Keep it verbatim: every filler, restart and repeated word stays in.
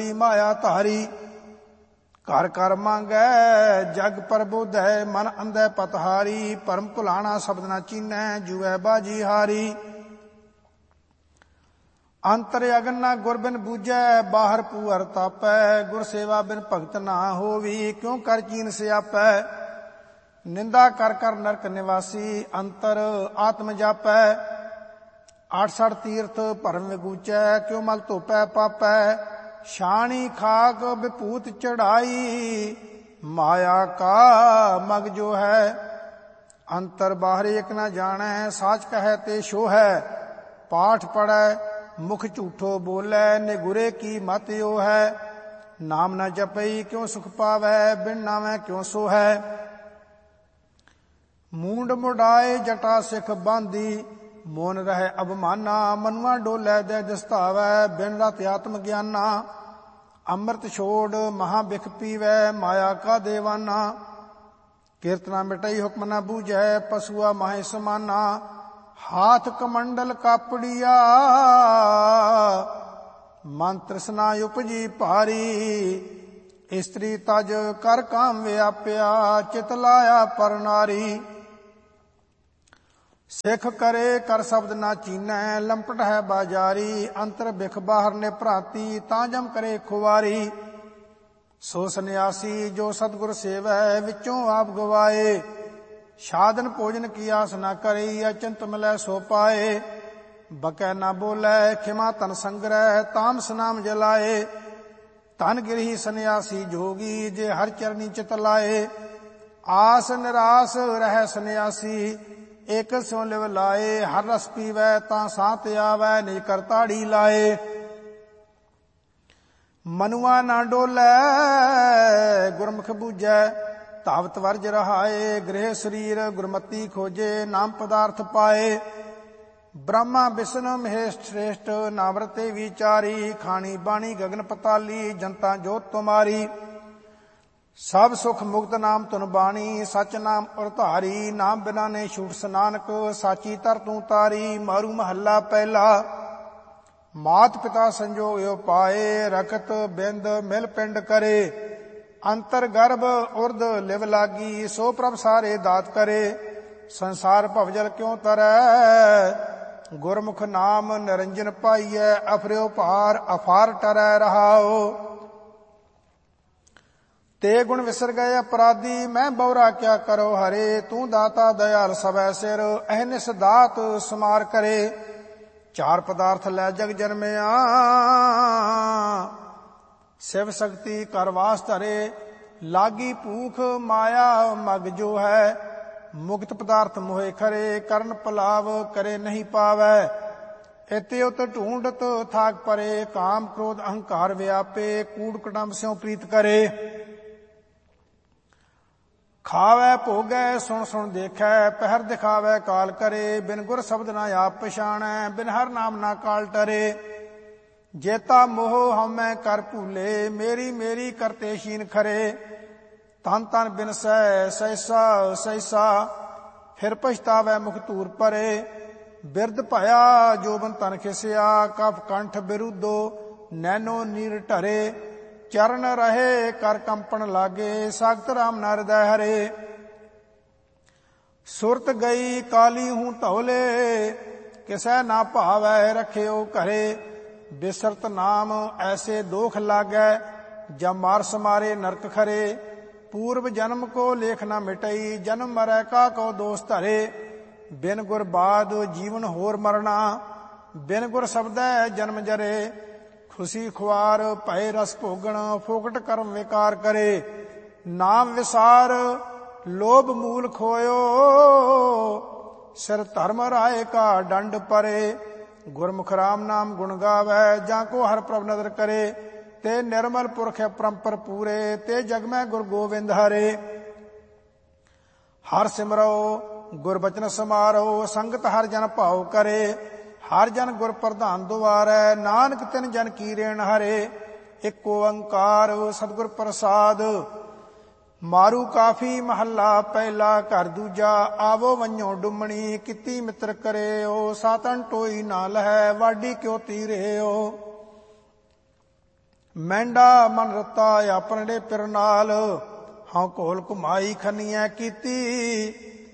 ਬਲੀ ਮਾਇਆ ਧਾਰੀ। ਘਰ ਘਰ ਮੰਗੈ ਜਗ ਪ੍ਰਬੋਧੈ ਮਨ ਅੰਧੈ ਪਤਹਾਰੀ। ਭਰਮ ਭੁਲਾਣਾ ਸ਼ਬਦ ਨਾ ਚੀਨੈ ਜੂਐ ਬਾਜੀ ਹਾਰੀ। ਅੰਤਰ ਅਗਨ ਨਾ ਗੁਰ ਬਿਨ ਬੂਝੈ ਬਾਹਰ ਪੂਹਰ ਤਾਪੈ। ਗੁਰ ਸੇਵਾ ਬਿਨ ਭਗਤ ਨਾ ਹੋਵੀ ਕਿਉ ਕਰ ਚੀਨ ਸਿਆਪੈ। ਨਿੰਦਾ ਕਰ ਕਰ ਨਰਕ ਨਿਵਾਸੀ ਅੰਤਰ ਆਤਮ ਜਾਪੈ। ਆਠਸਠ ਤੀਰਥ ਭਰਮ ਵਿਗੂਚੈ ਕਿਉ ਮਲ ਧੋਪੈ ਪਾਪੈ। ਛਾਣੀ ਖਾਕ ਵਿਭੂਤ ਚੜਾਈ ਮਾਇਆ ਕਾ ਮਗ ਜੋ ਹੈ। ਅੰਤਰ ਬਾਹਰ ਏਕ ਨਾ ਜਾਣੈ ਸਾਚ ਕਹੈ ਤੇ ਛੋ ਹੈ। ਪਾਠ ਪੜੈ ਮੁਖ ਝੂਠੋ ਬੋਲੇ ਨਿਗੁਰੇ ਕੀ ਮਤ ਓ ਹੈ। ਨਾਮ ਨਾ ਜਪਈ ਕਿਉ ਸੁਖ ਪਾਵੈ ਬਿਨ ਨਾਵੈ ਕਿਉ ਸੋਹੈ। ਮੂੰਡ ਮੁਡਾਏ ਜਟਾ ਸਿਖ ਬਾਂਦੀ ਮੋਨ ਰਹਿ ਅਭਮਾਨਾ। ਮਨੁਆ ਡੋਲੇ ਦੇ ਦਸਤਾਵੈ ਬਿਨ ਰਤ ਆਤਮ ਗਿਆਨਾ। ਅੰਮ੍ਰਿਤ ਛੋੜ ਮਹਾ ਬਿਖ ਪੀਵੈ ਮਾਇਆ ਕਾ ਦੇਵਾਨਾ। ਕੀਰਤਨਾ ਮਿਟਈ ਹੁਕਮ ਨਾ ਬੂਝੈ ਪਸੂਆ ਮਾਹੇ ਸਮਾਨਾ। ਹਾਥ ਕਮੰਡਲ ਕਾਪੜੀਆ ਮਨ ਤ੍ਰਿਸ਼ਨਾ ਉਪਜੀ ਭਾਰੀ। ਇਸਤਰੀ ਤਜ ਕਰ ਕਾਮ ਵਿਆਪਿਆ ਚਿਤ ਲਾਇਆ ਪਰ ਨਾਰੀ। ਸਿੱਖ ਕਰੇ ਕਰ ਸ਼ਬਦ ਨਾ ਚੀਨੈ ਲੰਪਟ ਹੈ ਬਾਜਾਰੀ। ਅੰਤਰ ਬਿਖ ਬਾਹਰ ਨੇ ਭਰਾਤੀ ਤਾਂ ਜਮ ਕਰੇ ਖੁਵਾਰੀ। ਸੋ ਸੰਨਿਆਸੀ ਜੋ ਸਤਿਗੁਰ ਸੇਵੈ ਵਿੱਚੋਂ ਆਪ ਗਵਾਏ। ਸਾਧਨ ਭੋਜਨ ਕੀ ਆਸ ਨਾ ਕਰੀ ਅਚੰਤ ਮਿਲੈ ਸੋ ਪਾਏ। ਬਕੈ ਨਾ ਬੋਲੇ ਖਿਮਾ ਤਨ ਸੰਗ੍ਰਹਿ ਤਾਮਸ ਨਾਮ ਜਲਾਏ। ਧਨ ਗਿਰਹੀ ਸੰਨਿਆਸੀ ਜੋਗੀ ਜੇ ਹਰ ਚਰਨੀ ਚਿਤ ਲਾਏ। ਆਸ ਨਿਰਾਸ ਰਹਿ ਸੰਨਿਆਸੀ ਇਕ ਸਿਉ ਲਿਵ ਲਾਏ। ਹਰ ਰਸ ਪੀਵੈ ਤਾਂ ਸਾਤ ਆਵੈ ਨਿਜ ਕਰ ਤਾੜੀ ਲਾਏ। ਮਨੁਆ ਨਾ ਡੋਲੇ ਗੁਰਮੁਖ ਬੂਝੈ ਧਾਵਤ ਵਰਜ ਰਹਾਏ। ਗ੍ਰਹਿ ਸਰੀਰ ਗੁਰਮਤੀ ਖੋਜੇ ਨਾਮ ਪਦਾਰਥ ਪਾਏ। ਬ੍ਰਹਮਾ ਵਿਸ਼ਨੂੰ ਮਹੇਸ਼ ਸ਼੍ਰੇਸ਼ਟ ਨਾਵਰਤੇ ਵਿਚਾਰੀ। ਖਾਣੀ ਬਾਣੀ ਗਗਨ ਪਤਾਲੀ ਜਨਤਾ ਜੋਤ ਤੁਮਾਰੀ। ਸਭ ਸੁਖ ਮੁਕਤ ਨਾਮ ਤੁਨ ਬਾਣੀ ਸਚ ਨਾਮ ਉਰਧਾਰੀ। ਨਾਮ ਬਿਨਾ ਨੇ ਛੂਟ ਸਨਾਨਕ ਸਾਚੀ ਤਰ ਤੂੰ ਤਾਰੀ। ਮਾਰੂ ਮਹੱਲਾ ਪਹਿਲਾ। ਮਾਤ ਪਿਤਾ ਸੰਜੋਗਿਓ ਪਾਏ ਰਖਤ ਬਿੰਦ ਮਿਲ ਪਿੰਡ ਕਰੇ। ਅੰਤਰ ਗਰਭ ਉਰਦ ਲਿਵ ਲਾਗੀ ਸੋ ਪ੍ਰਭ ਸਾਰੇ ਦਾਤ ਕਰੇ। ਸੰਸਾਰ ਭਵਜਲ ਕਿਉ ਤਰੈ ਗੁਰਮੁਖ ਨਾਮ ਨਿਰੰਜਨ ਪਾਈਐ। ਅਫਰਿਓ ਭਾਰ ਅਫਾਰ ਟਰੈ ਰਹਾਓ। ਤੇ ਗੁਣ ਵਿਸਰ ਗਏ ਅਪਰਾਧੀ ਮੈਂ ਬਉਰਾ ਕਿਆ ਕਰੋ ਹਰੇ। ਤੂੰ ਦਾਤਾ ਦਇਆਲ ਸਭੈ ਸਿਰ ਅਹਨਿਸ ਦਾਤ ਸਮਾਰ ਕਰੇ। ਚਾਰ ਪਦਾਰਥ ਲੈ ਜਗ ਜਨਮਿਆ ਸਿਵ ਸ਼ਕਤੀ ਕਰ ਵਾਸ ਧਰੇ। ਲਾਗੀ ਭੂਖ ਮਾਇਆ ਮਗ ਜੋ ਹੈ। ਮੁਕਤ ਪਦਾਰਥ ਮੋਹਿ ਖਰੇ ਕਰਨ ਪਲਾਵ ਕਰੇ ਨਹੀਂ ਪਾਵੈ। ਇਤੇ ਉਤ ਢੂੰਡਤ ਥਾਕ ਪਰੇ ਕਾਮ ਕ੍ਰੋਧ ਅਹੰਕਾਰ ਵਿਆਪੇ। ਕੂੜ ਕਟੰਬ ਸਿਉ ਪ੍ਰੀਤ ਕਰੇ। ਖਾਵੈ ਭੋਗੈ ਸੁਣ ਸੁਣ ਦੇਖੈ ਪਹਿਰ ਦਿਖਾਵੈ ਕਾਲ ਕਰੇ। ਬਿਨ ਗੁਰ ਸ਼ਬਦ ਨਾ ਆਪ ਪਛਾਣੈ ਬਿਨ ਹਰ ਨਾਮ ਨਾ ਕਾਲ ਟਰੇ। ਜੇਤਾ ਮੋਹ ਹਉਮੈ ਕਰ ਭੂਲੇ ਮੇਰੀ ਮੇਰੀ ਕਰਤੇ ਸ਼ੀਨ ਖਰੇ। ਤਨ ਤਨ ਬਿਨਸੈ ਸਹਿਸਾ ਸਹਿਸਾ ਫਿਰ ਪਛਤਾਵੈ ਮੁਖ ਧੂਰ ਪਰੇ। ਬਿਰਧ ਭਇਆ ਜੋਬਨ ਤਨ ਖਿਸਿਆ ਕਫ ਕੰਠ ਬਿਰੁੱਧੋ ਨੈਨੋ ਨੀਰ ਢਰੇ। ਚਰਨ ਰਹੇ ਕਰ ਕੰਪਣ ਲਾਗੇ ਸਖਤ ਰਾਮ ਨਾ ਹਿਰਦੈ ਹਰੇ। ਸੁਰਤ ਗਈ ਕਾਲੀ ਹੂੰ ਧੌਲੇ ਕਿਸੈ ਨਾ ਭਾਵੈ ਰਖਿਓ ਘਰੇ। ਬਿਸਰਤ ਨਾਮ ਐਸੇ ਦੋਖ ਲਾਗੈ ਜਬ ਮਾਰ ਸਮਾਰੇ ਨਰਕ ਖਰੇ। ਪੂਰਵ ਜਨਮ ਕੋ ਲੇਖ ਨਾ ਮਿਟਈ ਜਨਮ ਮਰੈ ਕਾ ਕੋ ਦੋਸ ਧਰੇ। ਬਿਨ ਗੁਰ ਬਾਦ ਜੀਵਨ ਹੋਰ ਮਰਨਾ ਬਿਨ ਗੁਰ ਸ਼ਬਦੈ ਜਨਮ ਜਰੇ। ਖੁਸ਼ੀ ਖੁਆਰ ਭਏ ਰਸ ਭੋਗਣ ਫੋਕਟ ਕਰਮ ਵਿਕਾਰ ਕਰੇ। ਨਾਮ ਵਿਸਾਰ ਲੋਭ ਮੂਲ ਖੋਇਓ ਸਿਰ ਧਰਮ ਰਾਏ ਕਾ ਡੰਡ ਪਰੇ। ਗੁਰਮੁਖ ਰਾਮ ਨਾਮ ਗੁਣ ਗਾਵੈ ਜਾਂ ਕੋ ਹਰ ਪ੍ਰਭ ਨਦਰ ਕਰੇ। ਤੇ ਨਿਰਮਲ ਪੁਰਖ ਪਰੰਪਰ ਪੂਰੇ ਤੇ ਜਗ ਮੈਂ ਗੁਰ ਗੋਬਿੰਦ ਹਰੇ। ਹਰ ਸਿਮਰੋ ਗੁਰ ਬਚਨ ਸਮਾਰੋ ਸੰਗਤ ਹਰ ਜਨ ਭਾਉ ਕਰੇ। ਹਰ ਜਨ ਗੁਰ ਪ੍ਰਧਾਨ ਦੁਆਰੈ ਨਾਨਕ ਤਿਨ ਜਨ ਕੀ ਰੇਣ ਹਰੇ। ਇਕ ਓੰਕਾਰ ਸਤਿਗੁਰ ਪ੍ਰਸਾਦ। ਮਾਰੂ ਕਾਫੀ ਮਹੱਲਾ ਪਹਿਲਾ ਘਰ ਦੂਜਾ ਆਵੋ ਵੰਝੋ ਡੁੰਮਣੀ ਕੀਤੀ ਮਿੱਤਰ ਕਰਿਓ। ਸਾਤਨ ਟੋਈ ਨਾ ਲਹੈ ਵਾਢੀ ਕਿਉ ਤੀਰਿਓ। ਮਹਿੰਡਾ ਮਨ ਰਤਾ ਆਪਣੜੇ ਪਿਰ ਨਾਲ, ਹਉ ਘੋਲ ਘੁਮਾਈ ਖੰਨੀਐ ਕੀਤੀ।